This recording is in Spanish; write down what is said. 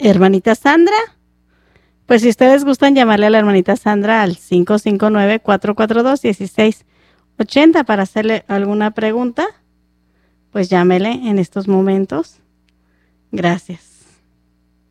Hermanita Sandra, pues si ustedes gustan llamarle a la hermanita Sandra al 559-442-1680 para hacerle alguna pregunta, pues llámele en estos momentos. Gracias.